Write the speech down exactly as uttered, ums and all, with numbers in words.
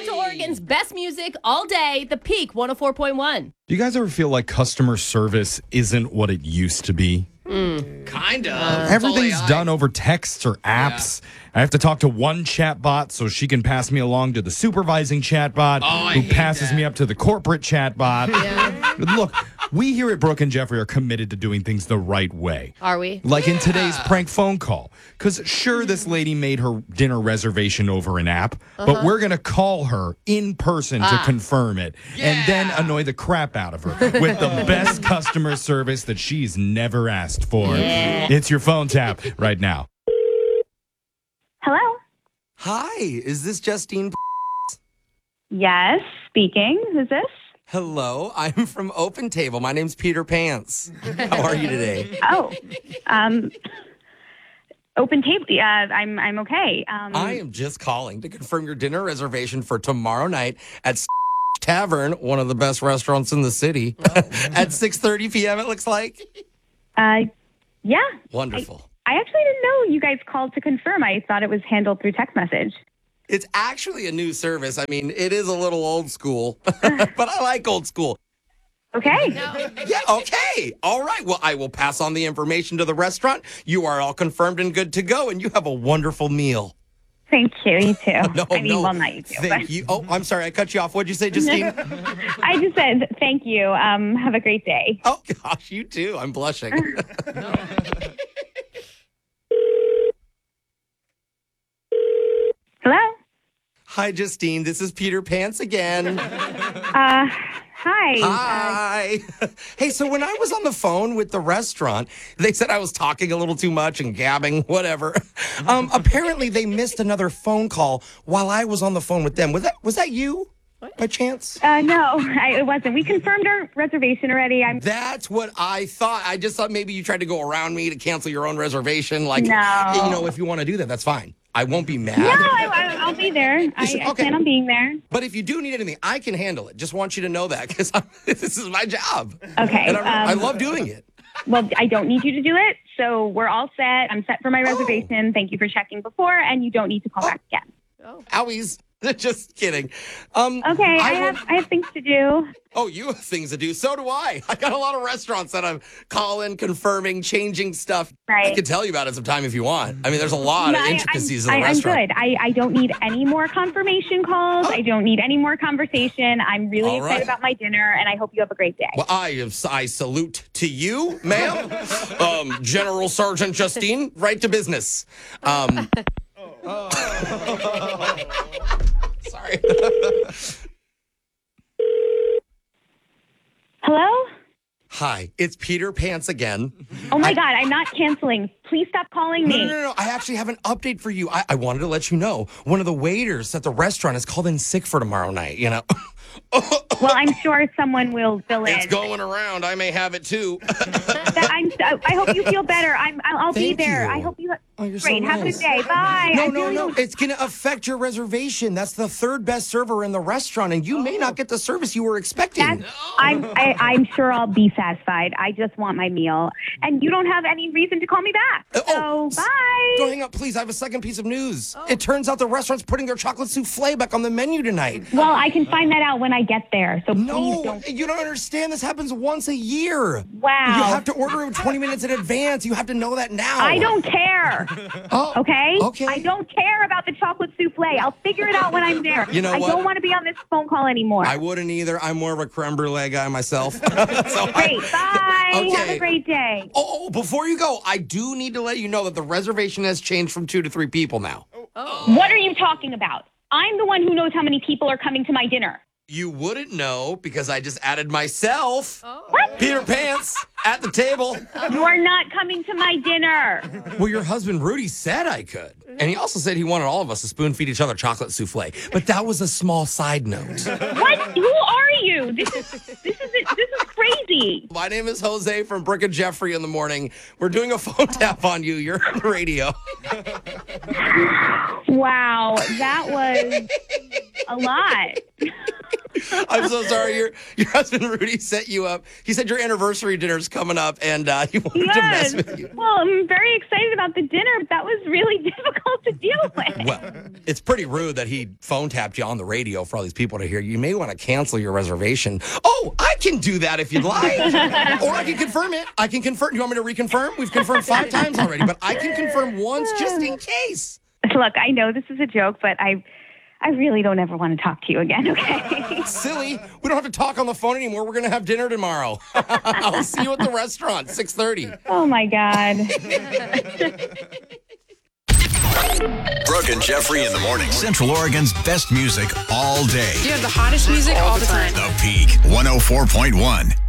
Central Oregon's best music all day, The Peak one oh four point one. Do you guys ever feel like customer service isn't what it used to be? Mm. Kind of. Uh, Everything's done over texts or apps. Yeah. I have to talk to one chatbot so she can pass me along to the supervising chatbot, oh, who passes that. me up to the corporate chatbot. Yeah. Look, we here at Brooke and Jeffrey are committed to doing things the right way. Are we? Like yeah. in today's prank phone call. Because sure, this lady made her dinner reservation over an app, uh-huh. but we're going to call her in person ah. to confirm it yeah. and then annoy the crap out of her with the best customer service that she's never asked for. Yeah. It's your phone tap right now. Hello? Hi, is this Justine? Yes, speaking. Who's this? Hello, I'm from Open Table. My name's Peter Pants. How are you today? Oh, um, Open Table. Yeah, I'm I'm okay. Um, I am just calling to confirm your dinner reservation for tomorrow night at Tavern, one of the best restaurants in the city, at six thirty p.m. It looks like. Uh, yeah. Wonderful. I, I actually didn't know you guys called to confirm. I thought it was handled through text message. It's actually a new service. I mean, it is a little old school, but I like old school. Okay. Yeah, okay. All right. Well, I will pass on the information to the restaurant. You are all confirmed and good to go, and you have a wonderful meal. Thank you. You too. no, I mean, no. well, not you too. Thank but... you. Oh, I'm sorry. I cut you off. What'd you say, Justine? I just said thank you. Um, have a great day. Oh, gosh, you too. I'm blushing. Hello? Hi, Justine. This is Peter Pants again. Uh, hi. Hi. Uh, hey, so when I was on the phone with the restaurant, they said I was talking a little too much and gabbing, whatever. Um, apparently, they missed another phone call while I was on the phone with them. Was that was that you? What? By chance? Uh, no, I, it wasn't. We confirmed our reservation already. I'm. That's what I thought. I just thought maybe you tried to go around me to cancel your own reservation. Like, no. You know, if you want to do that, that's fine. I won't be mad. No, I, I'll be there. I, okay. I plan on being there. But if you do need anything, I can handle it. Just want you to know that because this is my job. Okay. And I, um, I love doing it. Well, I don't need you to do it. So we're all set. I'm set for my reservation. Oh. Thank you for checking before, and you don't need to call oh. back again. Oh. Owies. Just kidding. Um, okay, I, I have I have things to do. Oh, you have things to do. So do I. I got a lot of restaurants that I'm calling, confirming, changing stuff. Right. I can tell you about it sometime if you want. I mean, there's a lot no, of intricacies I, in the I, restaurant. I'm good. I, I don't need any more confirmation calls. Oh. I don't need any more conversation. I'm really All excited right. about my dinner, and I hope you have a great day. Well, I have, I salute to you, ma'am. um, General Sergeant Justine, right to business. Um, oh. Sorry. Hello? Hi, it's Peter Pants again. Oh, my I, God, I'm not canceling. Please stop calling me. No, no, no, no. I actually have an update for you. I, I wanted to let you know. One of the waiters at the restaurant is called in sick for tomorrow night, you know. Well, I'm sure someone will fill in. It's going around. I may have it, too. that, I'm, I hope you feel better. I'm, I'll, I'll be there. You. I hope you... Oh, you're Great. so Have nice. a good day. Bye. No, I no, really no. don't... It's going to affect your reservation. That's the third best server in the restaurant, and you oh. may not get the service you were expecting. That's, no. I'm, I, I'm sure I'll be satisfied. I just want my meal, and you don't have any reason to call me back. So, oh, bye. Go hang up, please. I have a second piece of news. Oh. It turns out the restaurant's putting their chocolate souffle back on the menu tonight. Well, I can find that out when I get there, so no, please don't. You don't understand. This happens once a year. Wow. You have to order it twenty minutes in advance. You have to know that now. I don't care. oh. Okay? Okay. I don't care about the chocolate souffle. I'll figure it out when I'm there. You know I what? don't want to be on this phone call anymore. I wouldn't either. I'm more of a creme brulee guy myself. so Great. I, Bye. Okay. Have a great day. Oh, before you go, I do need to let you know that the reservation has changed from two to three people now. Oh. What are you talking about? I'm the one who knows how many people are coming to my dinner. You wouldn't know because I just added myself, oh. What? Peter Pants, at the table. You are not coming to my dinner. Well, your husband Rudy said I could. And he also said he wanted all of us to spoon feed each other chocolate souffle. But that was a small side note. What? Who are you? This is this is this is crazy. My name is Jose from Brooke and Jeffrey in the morning. We're doing a phone tap on you. You're on the radio. Wow, that was a lot. I'm so sorry. Your your husband Rudy set you up. He said your anniversary dinner's coming up, and uh, he wanted Yes. to mess with you. Well, I'm very excited about the dinner, but that was really difficult to deal with. Well, it's pretty rude that he phone tapped you on the radio for all these people to hear. You may want to cancel your reservation. Oh, I can do that if you'd like. Or I can confirm it. I can confirm. Do you want me to reconfirm? We've confirmed five times already, but I can confirm once just in case. Look, I know this is a joke, but I I really don't ever want to talk to you again, okay? Silly. We don't have to talk on the phone anymore. We're going to have dinner tomorrow. I'll see you at the restaurant, six thirty. Oh, my God. Brooke and Jeffrey in the morning. Central Oregon's best music all day. You have the hottest music all the time. The Peak one oh four point one.